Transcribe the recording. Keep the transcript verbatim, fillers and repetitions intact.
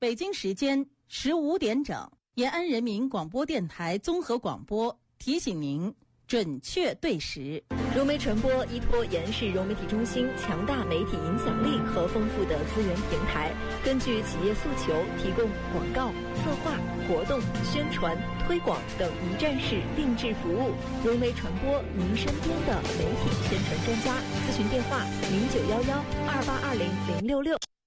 北京时间十五点整，延安人民广播电台综合广播提醒您准确对时。 融媒传播依托延安市融媒体中心强大媒体影响力和丰富的资源平台，根据企业诉求，提供广告、策划、活动、宣传、推广等一站式定制服务。融媒传播，您身边的媒体宣传专家。咨询电话：零九幺幺二八二零零六六。